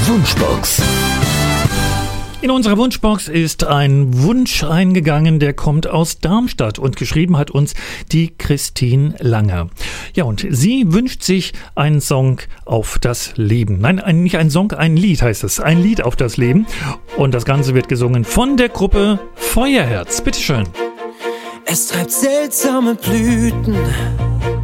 Wunschbox. In unserer Wunschbox ist ein Wunsch eingegangen, der kommt aus Darmstadt und geschrieben hat uns die Christine Langer. Ja, und sie wünscht sich einen Song auf das Leben. Nein, nicht ein Song, ein Lied heißt es. Ein Lied auf das Leben. Und das Ganze wird gesungen von der Gruppe Feuerherz. Bitteschön. Es treibt seltsame Blüten